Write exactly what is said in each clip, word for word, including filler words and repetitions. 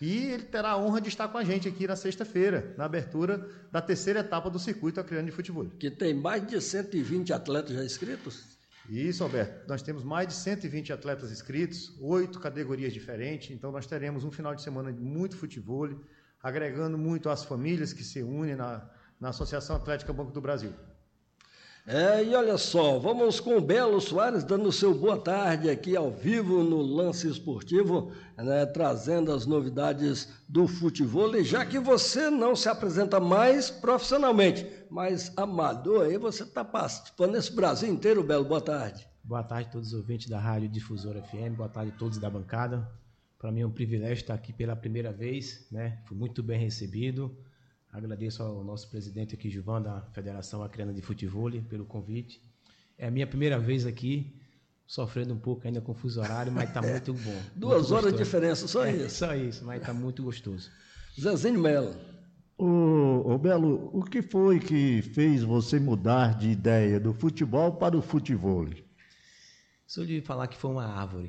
E ele terá a honra de estar com a gente aqui na sexta-feira, na abertura da terceira etapa do Circuito Acreano de Futebol. Que tem mais de cento e vinte atletas já inscritos? Isso, Alberto. Nós temos mais de cento e vinte atletas inscritos, oito categorias diferentes, então nós teremos um final de semana de muito futebol, agregando muito às famílias que se unem na, na Associação Atlética Banco do Brasil. É, e olha só, vamos com o Belo Soares dando o seu boa tarde aqui ao vivo no Lance Esportivo, né, trazendo as novidades do futebol, e já que você não se apresenta mais profissionalmente, mas amador, aí você está participando nesse Brasil inteiro, Belo, boa tarde. Boa tarde a todos os ouvintes da Rádio Difusora F M, boa tarde a todos da bancada. Para mim é um privilégio estar aqui pela primeira vez, né? Fui muito bem recebido. Agradeço ao nosso presidente aqui, Gilvan, da Federação Acreana de Futebol, pelo convite. É a minha primeira vez aqui, sofrendo um pouco ainda com o fuso horário, mas está muito bom. Duas muito horas gostoso. de diferença, só é, isso. Só isso, mas está muito gostoso. Zezinho Melo. Ô, ô Belo, o que foi que fez você mudar de ideia do futebol para o futebol? Só de falar que foi uma árvore.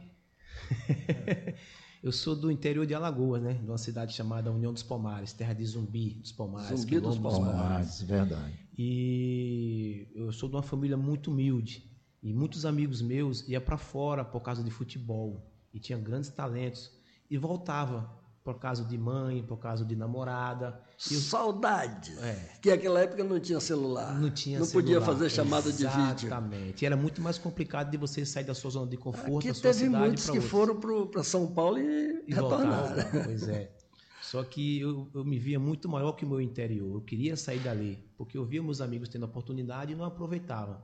Eu sou do interior de Alagoas, né? De uma cidade chamada União dos Palmares, terra de Zumbi dos Palmares. Zumbi dos Palmares. Palmares, verdade. E eu sou de uma família muito humilde. E muitos amigos meus iam para fora por causa de futebol. E tinha grandes talentos. E voltava por causa de mãe, por causa de namorada. Eu... Saudades. É. Que naquela época não tinha celular. Não tinha Não celular. Podia fazer chamada Exatamente. de vídeo. Exatamente. E era muito mais complicado de você sair da sua zona de conforto, Aqui da sua teve cidade muitos que outros. foram para São Paulo e, e retornaram. voltaram. Pois é. Só que eu, eu me via muito maior que o meu interior. Eu queria sair dali, porque eu via meus amigos tendo oportunidade e não aproveitavam.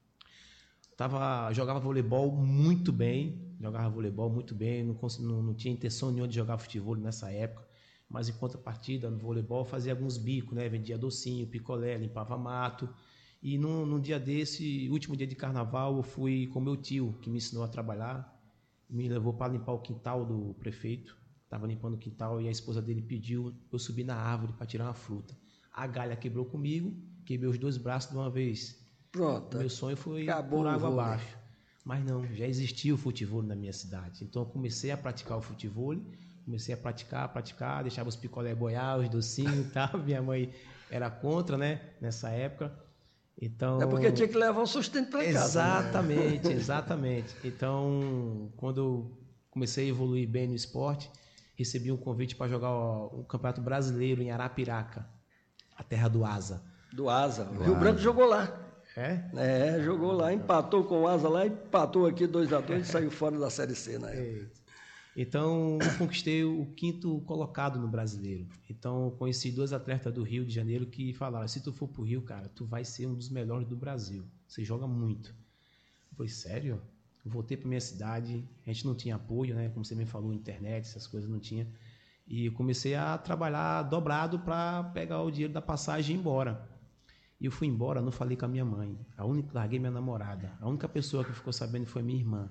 Tava, jogava voleibol muito bem, jogava voleibol muito bem, não, não, não tinha intenção nenhuma de jogar futebol nessa época. Mas em contrapartida, no voleibol, fazia alguns bicos, né? Vendia docinho, picolé, limpava mato. E num, num dia desse, último dia de carnaval, eu fui com meu tio, que me ensinou a trabalhar. Me levou para limpar o quintal do prefeito. Estava limpando o quintal e a esposa dele pediu eu subir na árvore para tirar uma fruta. A galha quebrou comigo, quebrei os dois braços de uma vez. Pronto. Meu sonho foi Acabou por água o abaixo. Mas não, já existia o futebol na minha cidade. Então eu comecei a praticar o futebol. Comecei a praticar, praticar, deixava os picolé boiar, os docinhos e tal. Minha mãe era contra, né? Nessa época. Então... É porque tinha que levar o sustento para casa. Exatamente, né? exatamente. Então, quando eu comecei a evoluir bem no esporte, recebi um convite para jogar o, o Campeonato Brasileiro em Arapiraca, a terra do Asa. Do Asa. O Rio Branco jogou lá. É? É, jogou lá, empatou com o Asa lá, empatou aqui dois a dois e saiu fora da Série C, né? É. Então, eu conquistei o quinto colocado no Brasileiro. Então, eu conheci dois atletas do Rio de Janeiro que falaram, se tu for pro Rio, cara, tu vai ser um dos melhores do Brasil. Você joga muito. Eu falei, sério? Eu voltei pra minha cidade, a gente não tinha apoio, né? Como você me falou, internet, essas coisas não tinha. E eu comecei a trabalhar dobrado para pegar o dinheiro da passagem e ir embora. E eu fui embora, não falei com a minha mãe. A única, larguei minha namorada. A única pessoa que ficou sabendo foi minha irmã.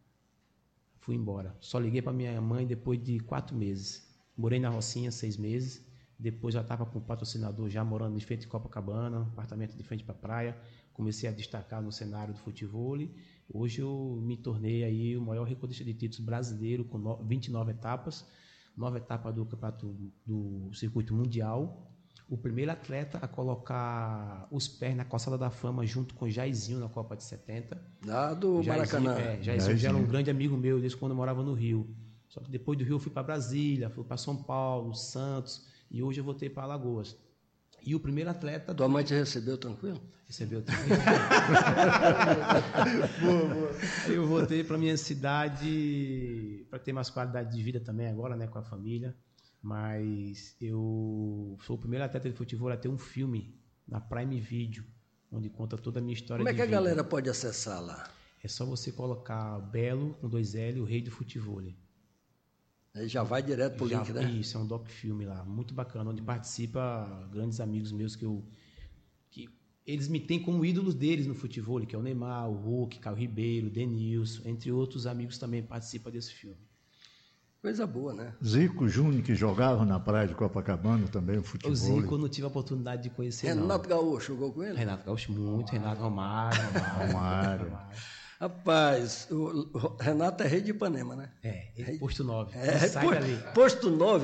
Fui embora. Só liguei para minha mãe depois de quatro meses. Morei na Rocinha seis meses. Depois já estava com o patrocinador, já morando de frente de Copacabana, apartamento de frente para a praia. Comecei a destacar no cenário do futebol. Hoje eu me tornei aí o maior recordista de títulos brasileiro, com vinte e nove etapas. Nove etapas do campeonato do circuito mundial. O primeiro atleta a colocar os pés na calçada da fama junto com Jairzinho na Copa de setenta. Lá do Jairzinho, Maracanã. É, Jairzinho já era um grande amigo meu desde quando eu morava no Rio. Só que depois do Rio eu fui para Brasília, fui para São Paulo, Santos e hoje eu voltei para Alagoas. E o primeiro atleta... Tua mãe te recebeu tranquilo? Recebeu tranquilo. boa, boa. Aí eu voltei para minha cidade para ter mais qualidade de vida também agora, né, com a família. Mas eu sou o primeiro atleta de futebol a ter um filme na Prime Video, onde conta toda a minha história de vida. Como é que a galera pode acessar lá? É só você colocar Belo, com dois L, o rei do futebol. Aí já vai direto pro já, link, né? Isso, é um doc-filme lá, muito bacana, onde participa grandes amigos meus que eu... que eles me têm como ídolos deles no futebol, que é o Neymar, o Hulk, Caio Ribeiro, Denilson, entre outros amigos também participam desse filme. Coisa boa, né? Zico Júnior, que jogava na praia de Copacabana também, o futebol. O Zico eu não tive a oportunidade de conhecer, Renato não. Gaúcho jogou com ele? Renato Gaúcho muito, Renato Romário. Romário. Romário. Romário. Rapaz, o Renato é rei de Ipanema, né? É, ele, posto nove. É, sai posto, dali. posto nove.